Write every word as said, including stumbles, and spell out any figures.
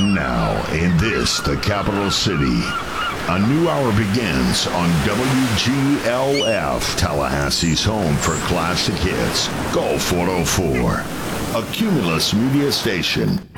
And now, in this, the capital city, a new hour begins on W G L F, Tallahassee's home for classic hits, Go four oh four, a Cumulus media station.